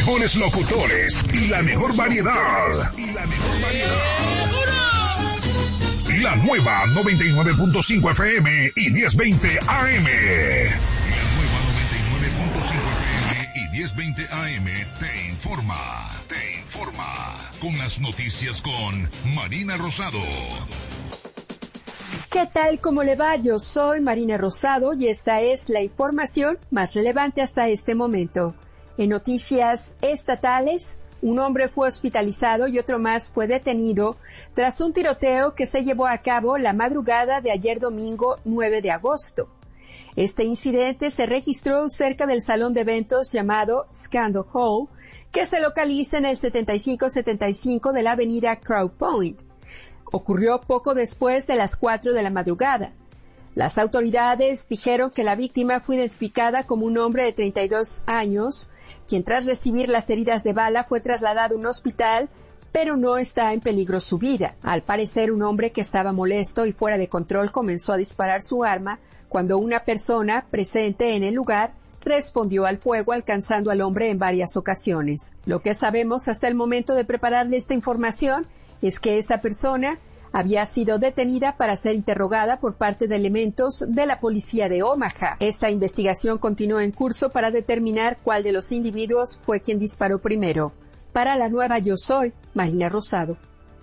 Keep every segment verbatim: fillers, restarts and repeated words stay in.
mejores locutores y la mejor variedad. Y la mejor variedad. La nueva noventa y nueve punto cinco F M y diez veinte A M. La nueva noventa y nueve punto cinco F M y diez veinte A M te informa. Te informa. Con las noticias con Marina Rosado. ¿Qué tal? ¿Cómo le va? Yo soy Marina Rosado y esta es la información más relevante hasta este momento. En noticias estatales, un hombre fue hospitalizado y otro más fue detenido tras un tiroteo que se llevó a cabo la madrugada de ayer domingo nueve de agosto. Este incidente se registró cerca del salón de eventos llamado Scandal Hall, que se localiza en el setenta y cinco setenta y cinco de la avenida Crow Point. Ocurrió poco después de las cuatro de la madrugada. Las autoridades dijeron que la víctima fue identificada como un hombre de treinta y dos años, quien tras recibir las heridas de bala fue trasladado a un hospital, pero no está en peligro su vida. Al parecer, un hombre que estaba molesto y fuera de control comenzó a disparar su arma cuando una persona presente en el lugar respondió al fuego, alcanzando al hombre en varias ocasiones. Lo que sabemos hasta el momento de prepararle esta información es que esa persona había sido detenida para ser interrogada por parte de elementos de la policía de Omaha. Esta investigación continúa en curso para determinar cuál de los individuos fue quien disparó primero. Para la nueva Yo Soy, Marina Rosado.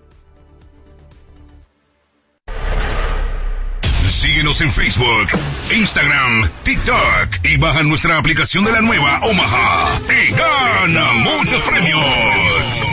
Síguenos en Facebook, Instagram, TikTok y baja nuestra aplicación de la nueva Omaha y gana muchos premios.